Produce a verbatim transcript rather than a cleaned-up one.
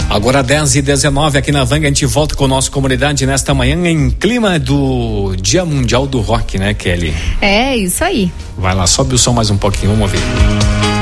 Agora dez e dezenove aqui na Vanga, a gente volta com a nossa comunidade nesta manhã em clima do Dia Mundial do Rock, né, Kelly? É, isso aí. Vai lá, sobe o som mais um pouquinho, vamos ouvir.